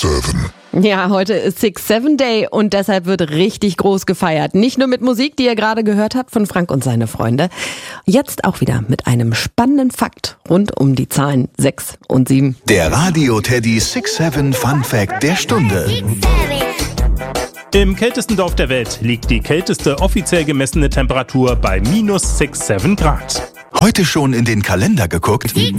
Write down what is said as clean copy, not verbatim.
6-7. Ja, heute ist 6-7 Day und deshalb wird richtig groß gefeiert. Nicht nur mit Musik, die ihr gerade gehört habt von Frank und seine Freunde. Jetzt auch wieder mit einem spannenden Fakt rund um die Zahlen 6 und 7. Der Radio Teddy 6-7 Fun Fact der Stunde. Im kältesten Dorf der Welt liegt die kälteste offiziell gemessene Temperatur bei -6,7 Grad. Heute schon in den Kalender geguckt?